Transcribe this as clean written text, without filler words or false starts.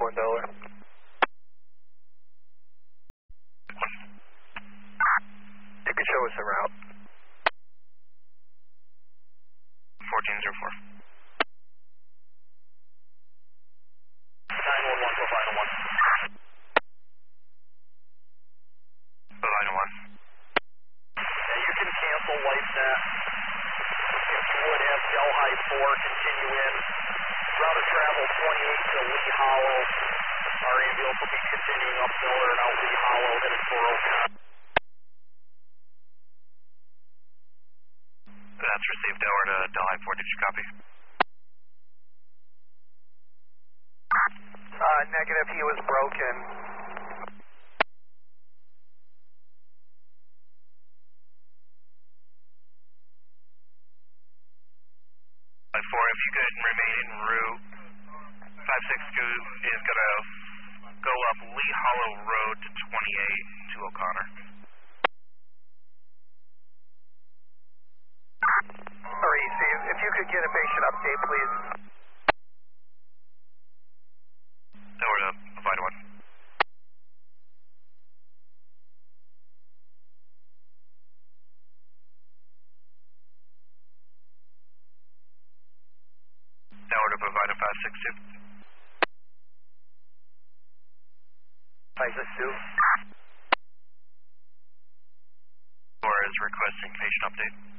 1 Delaware. You can show us a route. 1404. 911 to final 1. Bovina 1. Yeah, you can cancel LifeNet. If you would have Delhi 4 continue in. Route of travel 28 to Lee Hollow. Our ambulance will be continuing up Miller and out Lee Hollow, headed for Ocon. That's received over to Delhi 4. Did you copy? Negative, he was broken. Delhi 4, if you could remain en route. 562 is going to go up Lee Hollow Road to 28 to O'Connor. REC, if you could get a patient update, please. Over to Bovina 1. Over to Bovina 562. 562. 4 is requesting patient update.